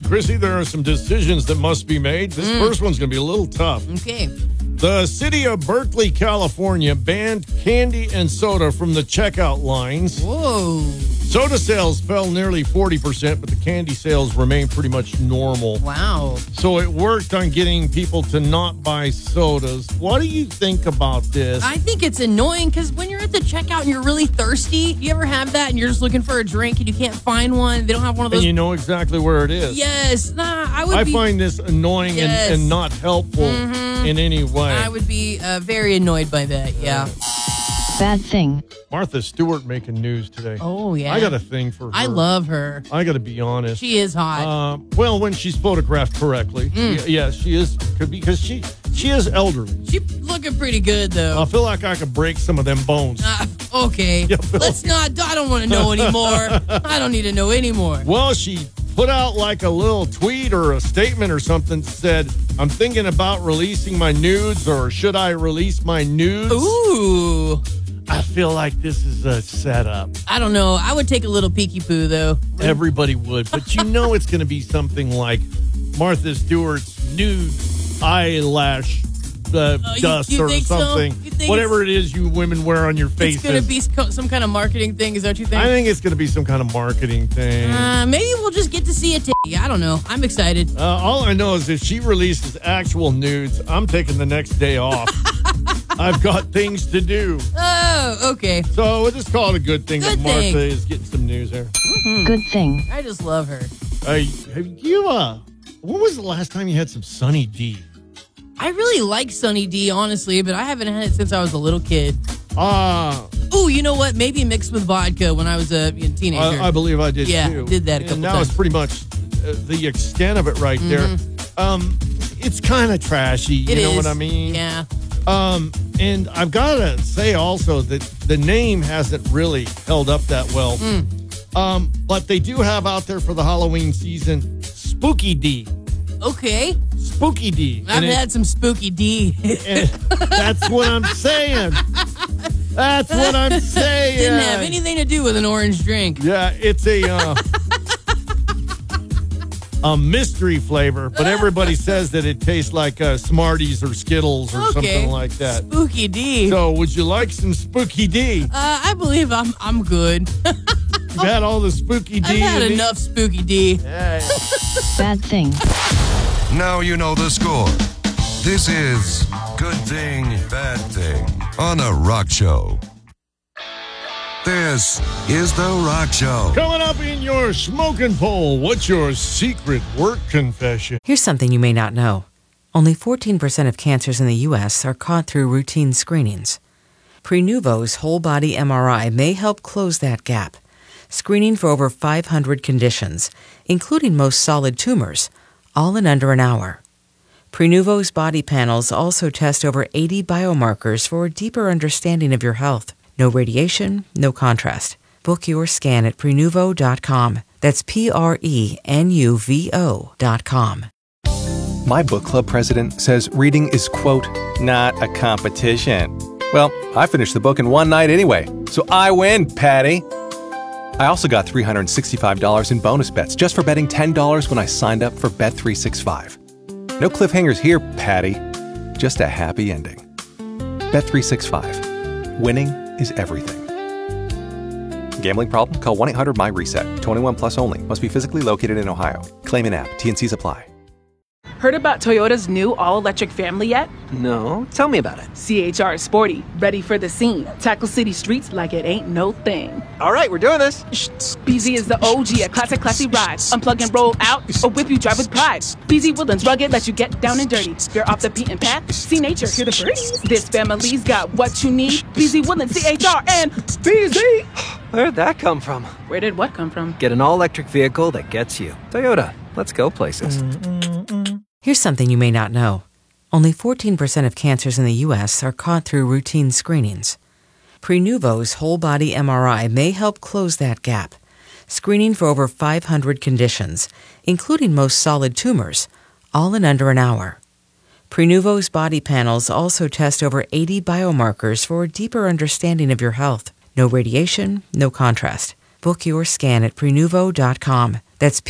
Chrissy, there are some decisions that must be made. This first one's going to be a little tough. Okay. The city of Berkeley, California banned candy and soda from the checkout lines. Whoa. Soda sales fell nearly 40%, but the candy sales remain pretty much normal. Wow. So it worked on getting people to not buy sodas. What do you think about this? I think it's annoying because when you're at the checkout and you're really thirsty, do you ever have that and you're just looking for a drink and you can't find one? They don't have one of those. And you know exactly where it is. Yes. I find this annoying Yes. and not helpful in any way. I would be very annoyed by that, yeah. Bad thing. Martha Stewart making news today. Oh, yeah. I got a thing for her. I love her. I got to be honest. She is hot. Well, when she's photographed correctly. Yes, she is. Because she is elderly. She's looking pretty good, though. I feel like I could break some of them bones. Okay. Yeah, Let's not. I don't want to know anymore. I don't need to know anymore. Well, she put out like a little tweet or a statement or something, said, I'm thinking about releasing my nudes, or should I release my nudes? Ooh. I feel like this is a setup. I don't know. I would take a little peeky poo, though. Everybody would. But you know it's going to be something like Martha Stewart's nude eyelash dust you or think so? something. You think whatever it is you women wear on your faces. It's going to be some kind of marketing thing. Is that what you think? I think it's going to be some kind of marketing thing. Maybe we'll just get to see it. I don't know. I'm excited. All I know is if she releases actual nudes, I'm taking the next day off. I've got things to do. Oh, okay. So we'll just call it a good thing Good that Martha thing. is getting some news there. Good thing. I just love her. Have you, when was the last time you had some Sunny D? I really like Sunny D, honestly, but I haven't had it since I was a little kid. Ooh, you know what? Maybe mixed with vodka when I was a teenager. I believe I did too. Yeah, did that a couple And that times. was pretty much the extent of it right there. It's kind of trashy. You know what I mean? Yeah. And I've got to say also that the name hasn't really held up that well. But they do have out there for the Halloween season Spooky D. Okay. Spooky D. I've had some Spooky D. And that's what I'm saying. That's what I'm saying. Didn't have anything to do with an orange drink. Yeah, it's a mystery flavor, but everybody says that it tastes like Smarties or Skittles or something like that. Spooky D. So, would you like some Spooky D? I believe I'm good. You've had all the Spooky D. I've had enough Spooky D. Bad thing. Now you know the score. This is Good Thing, Bad Thing on a rock show. This is The Rock Show. Coming up in your smoking poll, what's your secret work confession? Here's something you may not know. Only 14% of cancers in the U.S. are caught through routine screenings. Prenuvo's whole body MRI may help close that gap, screening for over 500 conditions, including most solid tumors, all in under an hour. Prenuvo's body panels also test over 80 biomarkers for a deeper understanding of your health. No radiation, no contrast. Book your scan at Prenuvo.com. That's Prenuvo.com. My book club president says reading is, quote, not a competition. Well, I finished the book in one night anyway, so I win, Patty. I also got $365 in bonus bets just for betting $10 when I signed up for Bet365. No cliffhangers here, Patty. Just a happy ending. Bet365. Winning is everything. Gambling problem? Call 1-800-MY-RESET. 21 plus only. Must be physically located in Ohio. Claim in app. T&Cs apply. Heard about Toyota's new all-electric family yet? No, tell me about it. CHR is sporty, ready for the scene. Tackle city streets like it ain't no thing. All right, we're doing this. BZ is the OG, a classic classy ride. Unplug and roll out, or whip you drive with pride. BZ Woodlands rugged, let you get down and dirty. You're off the beaten path, see nature, hear the birds. This family's got what you need. BZ Woodlands, CHR, and BZ. Where'd that come from? Where did what come from? Get an all-electric vehicle that gets you. Toyota, let's go places. Here's something you may not know. Only 14% of cancers in the U.S. are caught through routine screenings. Prenuvo's whole body MRI may help close that gap, screening for over 500 conditions, including most solid tumors, all in under an hour. Prenuvo's body panels also test over 80 biomarkers for a deeper understanding of your health. No radiation, no contrast. Book your scan at Prenuvo.com. That's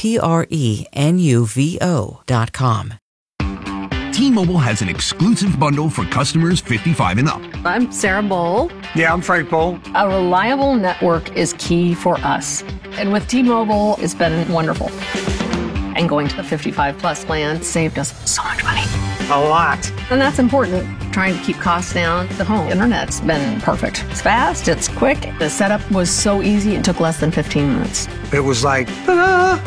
PRENUVO.com. T-Mobile has an exclusive bundle for customers 55 and up. I'm Sarah Bowl. Yeah, I'm Frank Bowl. A reliable network is key for us. And with T-Mobile, it's been wonderful. And going to the 55 plus plan saved us so much money. A lot. And that's important. Trying to keep costs down. The home internet's been perfect. It's fast, it's quick. The setup was so easy, it took less than 15 minutes. It was like, ta-da!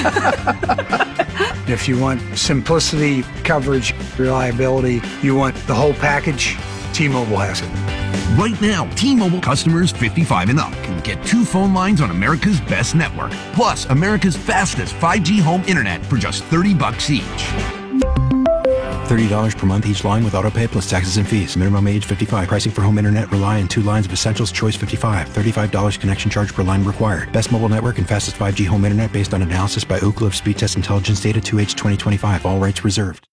If you want simplicity, coverage, reliability, you want the whole package, T-Mobile has it. Right now, T-Mobile customers 55 and up can get 2 phone lines on America's best network, plus America's fastest 5G home internet for just $30 each. $30 per month each line with autopay plus taxes and fees. Minimum age 55. Pricing for home internet rely on 2 lines of Essentials Choice 55. $35 connection charge per line required. Best mobile network and fastest 5G home internet based on analysis by Ookla of Speed Test Intelligence data 2H 2025. All rights reserved.